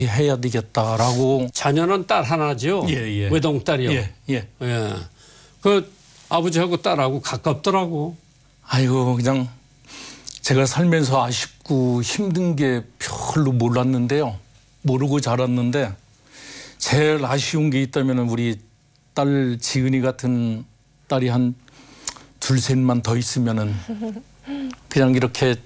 해야 되겠다라고. 자녀는 딸 하나죠? 예. 외동딸이요? 예. 그 아버지하고 딸하고 가깝더라고. 아이고, 그냥 제가 살면서 아쉽고 힘든 게 별로 몰랐는데요. 모르고 자랐는데 제일 아쉬운 게 있다면 우리 딸 지은이 같은 딸이 한 둘, 셋만 더 있으면은 그냥 이렇게